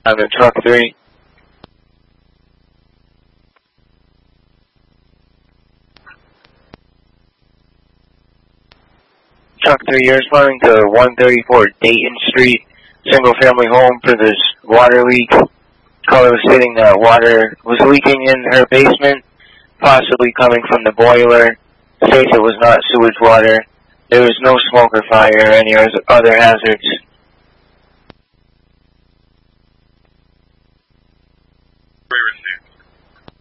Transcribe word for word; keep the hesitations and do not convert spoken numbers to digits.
On the truck three. Truck three, you're responding to one thirty-four Dayton Street, single family home for this water leak. Caller was stating that water was leaking in her basement, possibly coming from the boiler. States it was not sewage water. There was no smoke or fire or any other hazards.